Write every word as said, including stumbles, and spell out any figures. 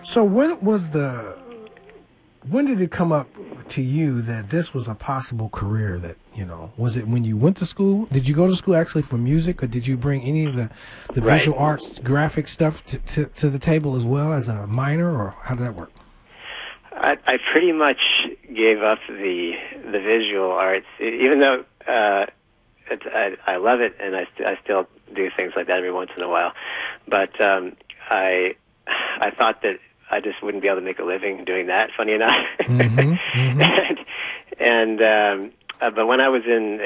So when was the when did it come up to you that this was a possible career? That you know, was it when you went to school? Did you go to school actually for music, or did you bring any of the the Right. visual arts, graphic stuff to, to to the table as well as a minor, or how did that work? I, I pretty much gave up the the visual arts, e- even though uh, it, I, I love it, and I, st- I still do things like that every once in a while. But um, I I thought that I just wouldn't be able to make a living doing that. Funny enough, Mm-hmm, mm-hmm. and, and um, uh, but when I was in